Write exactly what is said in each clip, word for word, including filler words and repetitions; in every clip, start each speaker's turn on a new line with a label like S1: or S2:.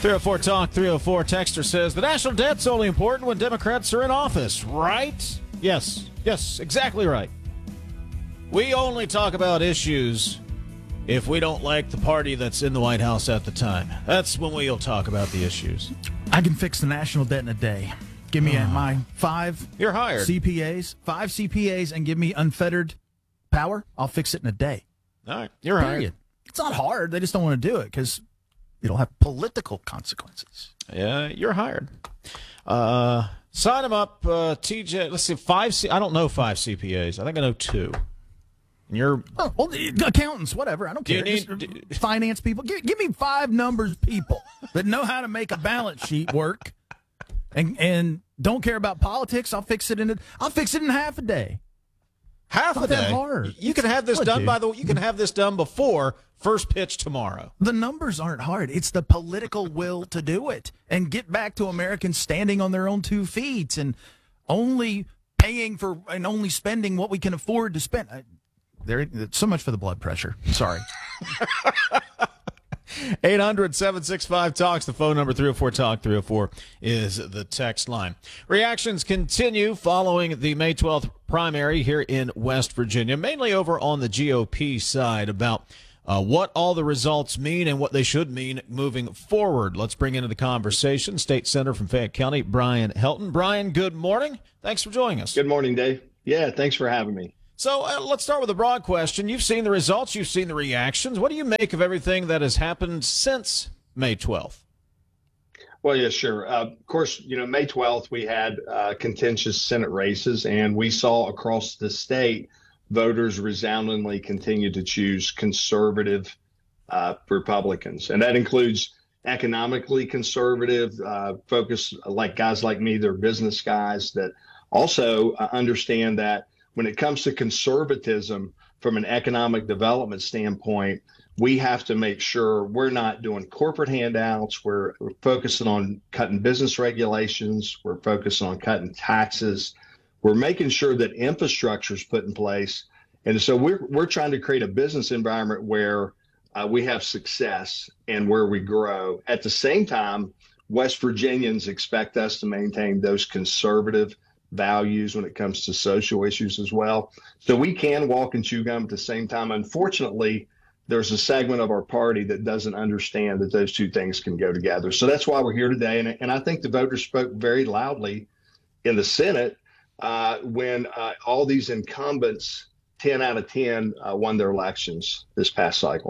S1: three oh four Talk, three oh four Texter says, the national debt's only important when Democrats are in office, right? Yes, yes, exactly right. We only talk about issues if we don't like the party that's in the White House at the time. That's when we'll talk about the issues.
S2: I can fix the national debt in a day. Give me uh, my five
S1: You're hired.
S2: C P As, five C P As, and give me unfettered power. I'll fix it in a day.
S1: All right, you're
S2: Period.
S1: hired.
S2: It's not hard. They just don't want to do it because it'll have political consequences.
S1: Yeah, you're hired. Uh, sign them up, uh, T J. Let's see, five. C- I don't know five C P As. I think I know two. And you're
S2: oh, well, accountants, whatever. I don't
S1: Do
S2: care.
S1: you need-
S2: Just,
S1: do-
S2: finance people. Give, give me five numbers people that know how to make a balance sheet work, and and don't care about politics. I'll fix it in. A, I'll fix it in half a day.
S1: half
S2: Not
S1: a day.
S2: that hard.
S1: You can have this
S2: What,
S1: done
S2: dude?
S1: by the. You can have this done before first pitch tomorrow.
S2: The numbers aren't hard. It's the political will to do it and get back to Americans standing on their own two feet and only paying for and only spending what we can afford to spend. I, there, so much for the blood pressure. Sorry.
S1: eight hundred, seven six five, talks. The phone number. Three oh four Talk, three oh four is the text line. Reactions continue following the May twelfth primary here in West Virginia, mainly over on the G O P side, about uh, what all the results mean and what they should mean moving forward. Let's bring into the conversation State Senator from Fayette County, Brian Helton. Brian, good morning. Thanks for joining us.
S3: Good morning, Dave. Yeah, thanks for having me.
S1: So uh, let's start with a broad question. You've seen the results. You've seen the reactions. What do you make of everything that has happened since May twelfth?
S3: Well, yeah, sure. Uh, of course, you know, May twelfth, we had uh, contentious Senate races, and we saw across the state voters resoundingly continue to choose conservative uh, Republicans. And that includes economically conservative, uh, focus like guys like me, they're business guys that also uh, understand that when it comes to conservatism from an economic development standpoint, we have to make sure we're not doing corporate handouts. We're, we're focusing on cutting business regulations. We're focusing on cutting taxes. We're making sure that infrastructure is put in place. And so we're, we're trying to create a business environment where uh, we have success and where we grow. At the same time, West Virginians expect us to maintain those conservative values when it comes to social issues as well. So we can walk and chew gum at the same time. Unfortunately, there's a segment of our party that doesn't understand that those two things can go together. So that's why we're here today. And, and I think the voters spoke very loudly in the Senate uh, when uh, all these incumbents, ten out of ten, uh, won their elections this past cycle.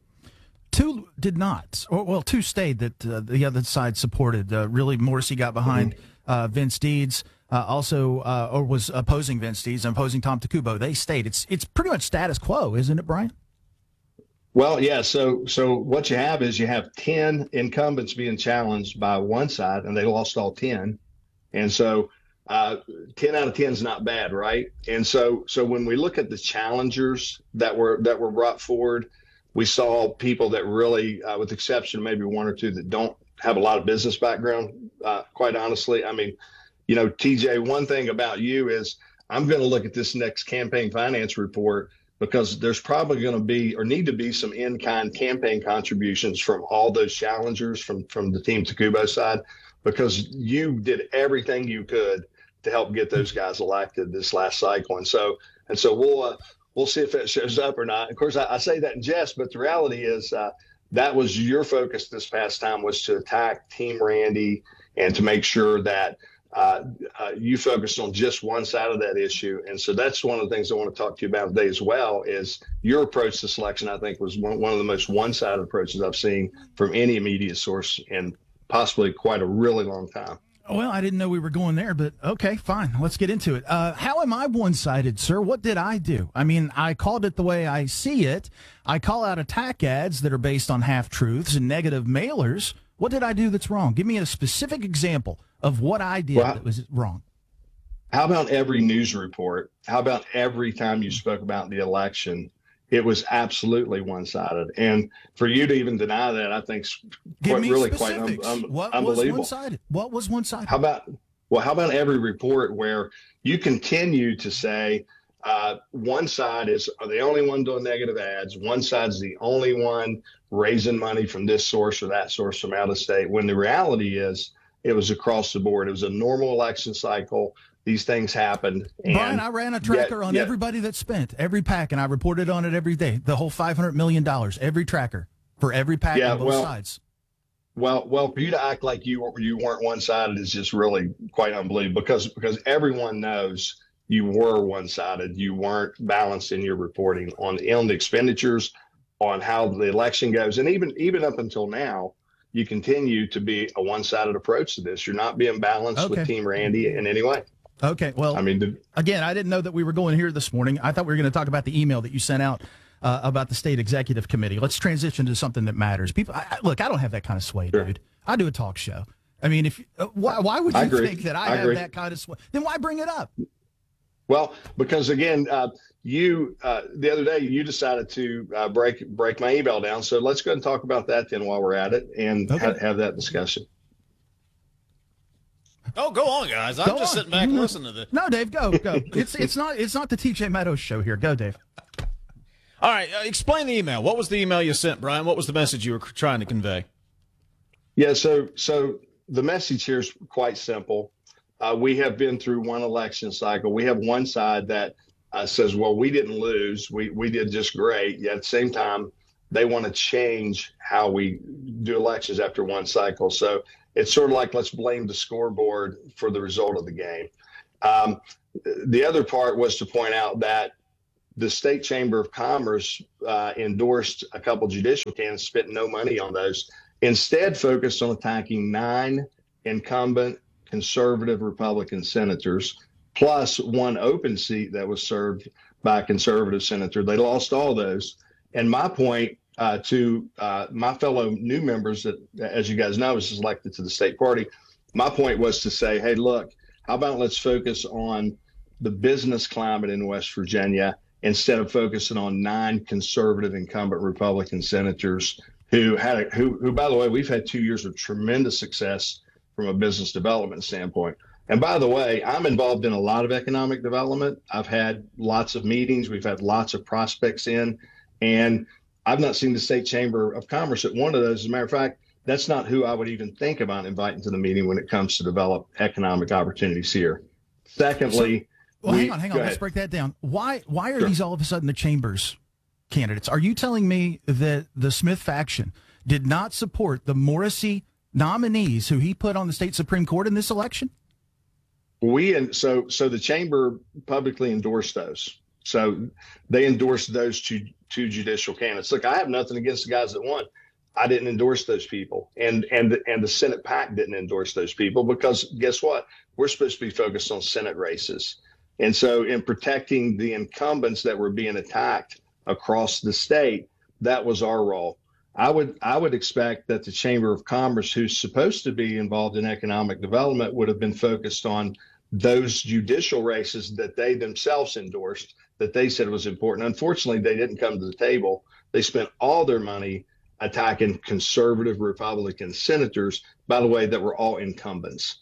S2: Two did not. Or, well, two stayed that uh, the other side supported. Uh, really, Morrissey got behind uh, Vince Deeds. Uh, also, uh, or was opposing Vince Deeds and opposing Tom Takubo. They stayed. It's it's pretty much status quo, isn't it, Brian?
S3: Well, yeah. So so what you have is you have ten incumbents being challenged by one side, and they lost all ten. And so uh, ten out of ten is not bad, right? And so so when we look at the challengers that were that were brought forward, we saw people that really, uh, with the exception of maybe one or two that don't have a lot of business background, uh, quite honestly. I mean, you know, T J, one thing about you is I'm going to look at this next campaign finance report because there's probably going to be or need to be some in-kind campaign contributions from all those challengers from, from the Team Takubo side, because you did everything you could to help get those guys elected this last cycle. And so and so we'll uh, we'll see if that shows up or not. Of course, I, I say that in jest, but the reality is uh, that was your focus this past time, was to attack Team Randy and to make sure that Uh, uh, you focused on just one side of that issue. And so that's one of the things I want to talk to you about today as well, is your approach to selection, I think, was one, one of the most one-sided approaches I've seen from any immediate source in possibly quite a really long time.
S2: Well, I didn't know we were going there, but okay, fine. Let's get into it. Uh, how am I one-sided, sir? What did I do? I mean, I called it the way I see it. I call out attack ads that are based on half-truths and negative mailers. What did I do that's wrong? Give me a specific example of what I did
S3: well,
S2: that was wrong.
S3: How about every news report? How about every time you spoke about the election? It was absolutely one-sided. And for you to even deny that, I think is quite, really quite un- un-
S2: what
S3: unbelievable.
S2: Was one-sided? What was one-sided?
S3: How about, well, how about every report where you continue to say uh, one side is are the only one doing negative ads. One side's the only one raising money from this source or that source from out of state. When the reality is, it was across the board. It was a normal election cycle. These things happened. And
S2: Brian, I ran a tracker
S3: yet,
S2: on
S3: yet,
S2: everybody that spent every pack, and I reported on it every day. The whole five hundred million dollars, every tracker for every pack
S3: yeah,
S2: on both
S3: well,
S2: sides.
S3: Well, well, for you to act like you you weren't one-sided is just really quite unbelievable because because everyone knows you were one-sided. You weren't balanced in your reporting on on the expenditures, on how the election goes, and even even up until now, you continue to be a one-sided approach to this. You're not being balanced
S2: Okay.
S3: with Team Randy in any way.
S2: Okay, well,
S3: I mean, the,
S2: again, I didn't know that we were going here this morning. I thought we were going to talk about the email that you sent out uh, about the state executive committee. Let's transition to something that matters. People, I, I- look, I don't have that kind of sway,
S3: Sure.
S2: dude. I do a talk show. I mean, if uh, why, why would you
S3: I agree.
S2: think that I,
S3: I
S2: have
S3: agree.
S2: that kind of sway? Then why bring it up?
S3: Well, because again, uh, you uh, the other day you decided to uh, break break my email down. So let's go and talk about that then while we're at it and
S2: Okay.
S3: ha- have that discussion.
S1: Oh, go on, guys. I'm
S2: Go
S1: just
S2: on.
S1: sitting back and
S2: Mhm.
S1: listening to this.
S2: No, Dave, go, go. It's it's not it's not the T J Meadows show here. Go, Dave.
S1: All right, uh, explain the email. What was the email you sent, Brian? What was the message you were trying to convey?
S3: Yeah. So so the message here is quite simple. Uh, we have been through one election cycle. We have one side that uh, says, "Well, we didn't lose. We we did just great." Yet at the same time, they want to change how we do elections after one cycle. So it's sort of like let's blame the scoreboard for the result of the game. Um, the other part was to point out that the State Chamber of Commerce uh, endorsed a couple judicial candidates, spent no money on those, instead focused on attacking nine incumbent conservative Republican senators, plus one open seat that was served by a conservative senator. They lost all those. And my point uh, to uh, my fellow new members that, as you guys know, was elected to the state party, my point was to say, hey, look, how about let's focus on the business climate in West Virginia instead of focusing on nine conservative incumbent Republican senators who had, a, who, who, by the way, we've had two years of tremendous success from a business development standpoint. And by the way, I'm involved in a lot of economic development. I've had lots of meetings. We've had lots of prospects in, and I've not seen the State Chamber of Commerce at one of those. As a matter of fact, that's not who I would even think about inviting to the meeting when it comes to develop economic opportunities here. Secondly,
S2: Well,
S3: we,
S2: hang on, hang on.
S3: go
S2: Let's
S3: ahead.
S2: break that down. Why why are
S3: Sure.
S2: these all of a sudden the Chambers candidates? Are you telling me that the Smith faction did not support the Morrissey nominees who he put on the state Supreme Court in this election?
S3: We and so so the chamber publicly endorsed those. So they endorsed those two two judicial candidates. Look, I have nothing against the guys that won. I didn't endorse those people, and and and the Senate PAC didn't endorse those people because guess what? We're supposed to be focused on Senate races, and so in protecting the incumbents that were being attacked across the state, that was our role. I would I would expect that the Chamber of Commerce, who's supposed to be involved in economic development, would have been focused on those judicial races that they themselves endorsed, that they said was important. Unfortunately, they didn't come to the table. They spent all their money attacking conservative Republican senators, by the way, that were all incumbents.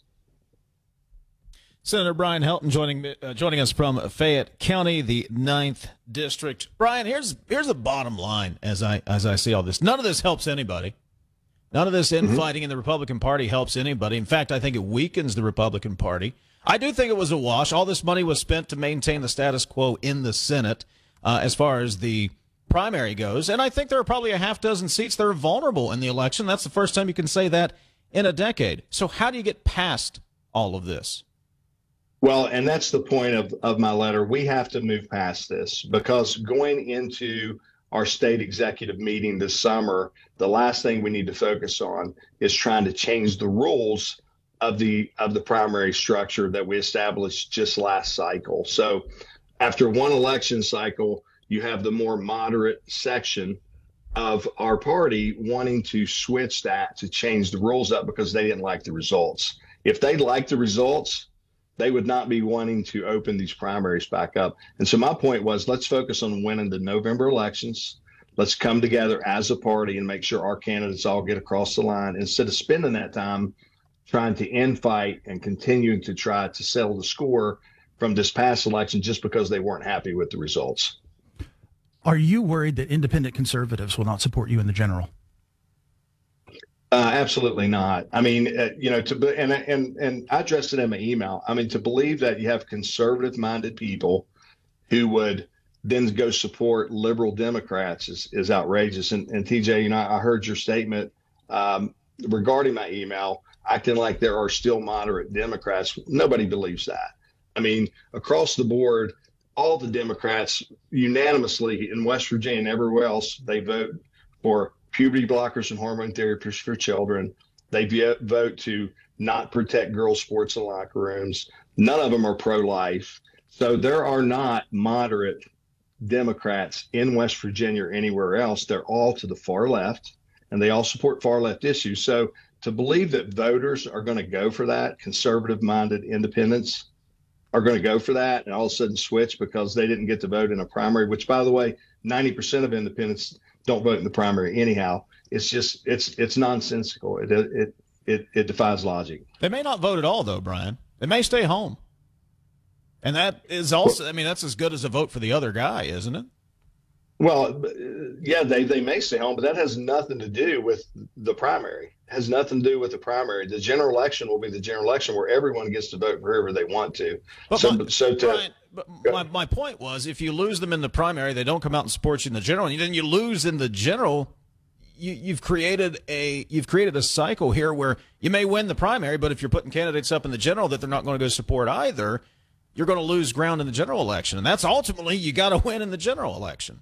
S1: Senator Brian Helton joining me- uh, joining us from Fayette County, the ninth district. Brian, here's here's the bottom line as I as I see all this. None of this helps anybody. None of this infighting in the Republican Party helps anybody. In fact, I think it weakens the Republican Party. I do think it was a wash. All this money was spent to maintain the status quo in the Senate uh, as far as the primary goes. And I think there are probably a half dozen seats that are vulnerable in the election. That's the first time you can say that in a decade. So how do you get past all of this?
S3: Well, and that's the point of, of my letter. We have to move past this because going into our state executive meeting this summer, the last thing we need to focus on is trying to change the rules of the of the primary structure that we established just last cycle. So after one election cycle, you have the more moderate section of our party wanting to switch that to change the rules up because they didn't like the results. If they liked the results, they would not be wanting to open these primaries back up. And so my point was, let's focus on winning the November elections. Let's come together as a party and make sure our candidates all get across the line instead of spending that time trying to infight and continuing to try to settle the score from this past election just because they weren't happy with the results.
S2: Are you worried that independent conservatives will not support you in the general?
S3: Uh, absolutely not. I mean, uh, you know, to and and and I addressed it in my email. I mean, to believe that you have conservative-minded people who would then go support liberal Democrats is, is outrageous. And, and T J, you know, I heard your statement um, regarding my email, acting like there are still moderate Democrats. Nobody believes that. I mean, across the board, all the Democrats unanimously in West Virginia and everywhere else, they vote for puberty blockers and hormone therapies for children. They vote to not protect girls' sports and locker rooms. None of them are pro-life. So there are not moderate Democrats in West Virginia or anywhere else. They're all to the far left, and they all support far left issues. So to believe that voters are going to go for that, conservative-minded independents are going to go for that and all of a sudden switch because they didn't get to vote in a primary, which, by the way, ninety percent of independents don't vote in the primary anyhow. It's just it's it's nonsensical. It it it it defies logic.
S1: They may not vote at all, though, Brian. They may stay home, and that is also. I mean, that's as good as a vote for the other guy, isn't it?
S3: Well, yeah, they they may stay home, but that has nothing to do with the primary. It has nothing to do with the primary. The general election will be the general election where everyone gets to vote for whoever they want to.
S1: But
S3: so,
S1: my,
S3: so to.
S1: Brian, But my, my point was, if you lose them in the primary, they don't come out and support you in the general, and then you lose in the general, you, you've created a you've created a cycle here where you may win the primary, but if you're putting candidates up in the general that they're not going to go support either, you're going to lose ground in the general election, and that's ultimately you got to win in the general election.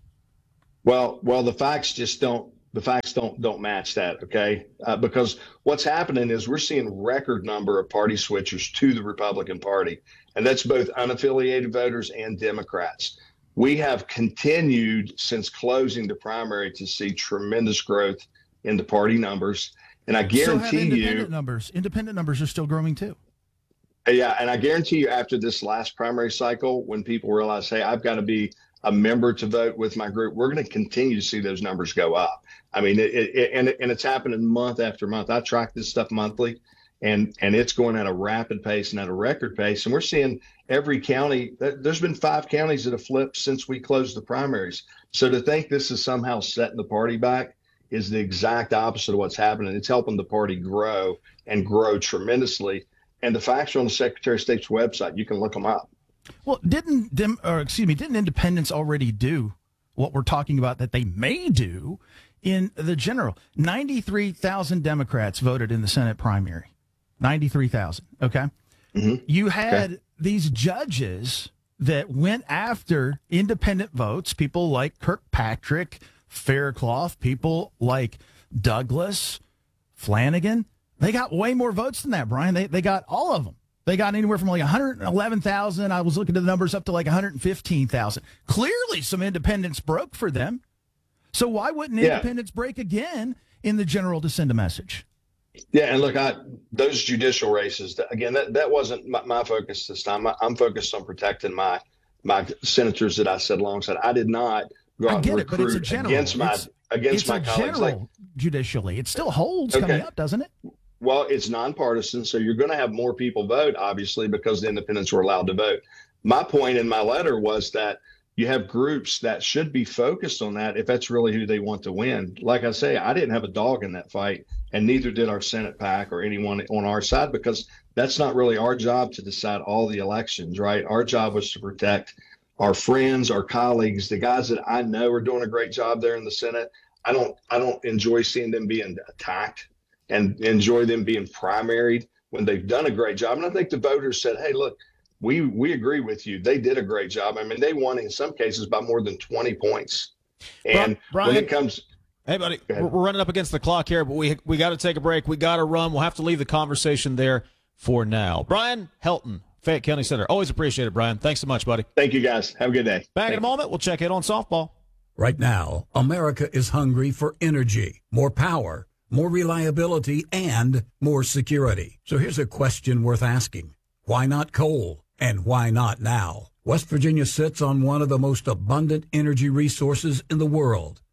S3: Well, well, the facts just don't the facts don't don't match that, okay? Uh, because what's happening is we're seeing record number of party switchers to the Republican Party. And that's both unaffiliated voters and Democrats. We have continued since closing the primary to see tremendous growth in the party numbers. And I guarantee
S2: so have independent
S3: you
S2: numbers. Independent numbers are still growing too.
S3: Yeah, and I guarantee you after this last primary cycle, when people realize, hey, I've got to be a member to vote with my group, we're going to continue to see those numbers go up. I mean, it, it, and, and it's happening month after month. I track this stuff monthly. And and it's going at a rapid pace and at a record pace. And we're seeing every county, there's been five counties that have flipped since we closed the primaries. So to think this is somehow setting the party back is the exact opposite of what's happening. It's helping the party grow and grow tremendously. And the facts are on the Secretary of State's website. You can look them up.
S2: Well, didn't dem, or excuse me, didn't independents already do what we're talking about that they may do in the general? ninety-three thousand Democrats voted in the Senate primary. ninety-three thousand. Okay. Mm-hmm. You had okay. these judges that went after independent votes, people like Kirkpatrick, Faircloth, people like Douglas, Flanagan. They got way more votes than that, Brian. They they got all of them. They got anywhere from like one hundred eleven thousand. I was looking at the numbers up to like one hundred fifteen thousand. Clearly some independents broke for them. So why wouldn't yeah. independents break again in the general to send a message?
S3: Yeah, and look, I, those judicial races, again, that, that wasn't my, my focus this time. I, I'm focused on protecting my my senators that I sat alongside. I did not go out and recruit it, but it's a general. against my it's, against
S2: it's
S3: my
S2: a
S3: colleagues.
S2: General,
S3: like,
S2: judicially, it still holds
S3: okay.
S2: coming up, doesn't it?
S3: Well, it's nonpartisan, so you're going to have more people vote, obviously, because the independents were allowed to vote. My point in my letter was that you have groups that should be focused on that if that's really who they want to win. Like I say, I didn't have a dog in that fight, and neither did our Senate PAC or anyone on our side, because that's not really our job to decide all the elections, right? Our job was to protect our friends, our colleagues, the guys that I know are doing a great job there in the Senate. I don't, I don't enjoy seeing them being attacked and enjoy them being primaried when they've done a great job. And I think the voters said, hey, look, we we agree with you. They did a great job. I mean, they won in some cases by more than twenty points. And
S1: Brian,
S3: when it comes...
S1: Hey, buddy, we're running up against the clock here, but we we got to take a break. We got to run. We'll have to leave the conversation there for now. Brian Helton, Fayette County Senator. Always appreciate it, Brian. Thanks so much, buddy.
S3: Thank you, guys. Have a good day.
S1: Back
S3: Thank
S1: in a moment. We'll check in on softball.
S4: Right now, America is hungry for energy, more power, more reliability, and more security. So here's a question worth asking. Why not coal? And why not now? West Virginia sits on one of the most abundant energy resources in the world.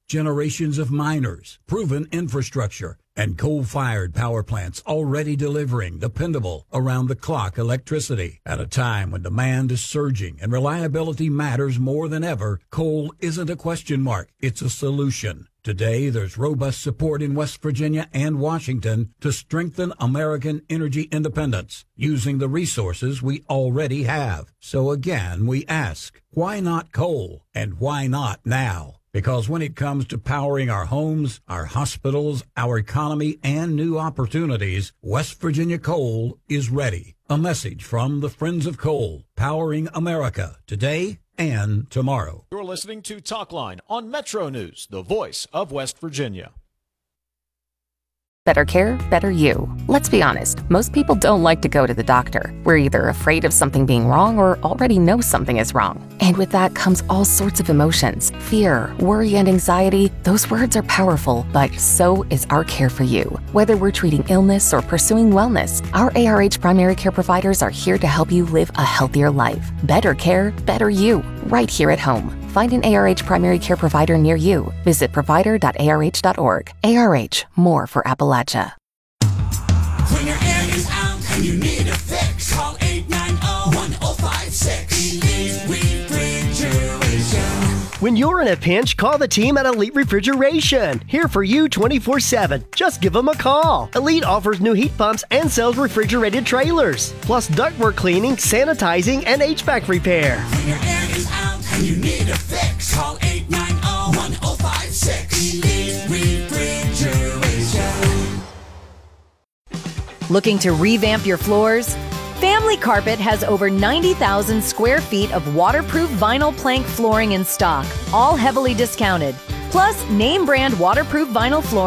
S4: generations of miners, proven infrastructure, and coal-fired power plants already delivering dependable, around-the-clock electricity. At a time when demand is surging and reliability matters more than ever, coal isn't a question mark, it's a solution. Today, there's robust support in West Virginia and Washington to strengthen American energy independence using the resources we already have. So again, we ask, why not coal? And why not now? Because when it comes to powering our homes, our hospitals, our economy, and new opportunities, West Virginia Coal is ready. A message from the Friends of Coal, powering America today and tomorrow.
S1: You're listening to Talkline on Metro News, the voice of West Virginia.
S5: Better care, better you. Let's be honest, most people don't like to go to the doctor. We're either afraid of something being wrong or already know something is wrong. And with that comes all sorts of emotions. Fear, worry, and anxiety. Those words are powerful, but so is our care for you. Whether we're treating illness or pursuing wellness, our A R H primary care providers are here to help you live a healthier life. Better care, better you, right here at home. Find an A R H primary care provider near you. Visit provider dot A R H dot org. A R H, more for Appalachia.
S6: When your air is out and you need a fix, call eight nine zero, one zero five six. Elite Refrigeration.
S7: When you're in a pinch, call the team at Elite Refrigeration. Here for you twenty-four seven. Just give them a call. Elite offers new heat pumps and sells refrigerated trailers, plus ductwork cleaning, sanitizing, and H V A C repair.
S6: When your air is out and you need a fix, call eight nine zero, one zero five six. Elite Refrigeration.
S8: Looking to revamp your floors? Family Carpet has over ninety thousand square feet of waterproof vinyl plank flooring in stock, all heavily discounted. Plus, name brand waterproof vinyl flooring